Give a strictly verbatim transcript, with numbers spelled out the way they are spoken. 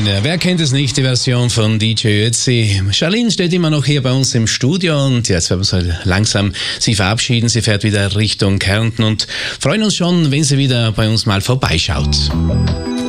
Ja, wer kennt es nicht, die Version von D J Ötzi? Charlene steht immer noch hier bei uns im Studio und jetzt werden wir uns langsam sie verabschieden. Sie fährt wieder Richtung Kärnten und freuen uns schon, wenn sie wieder bei uns mal vorbeischaut.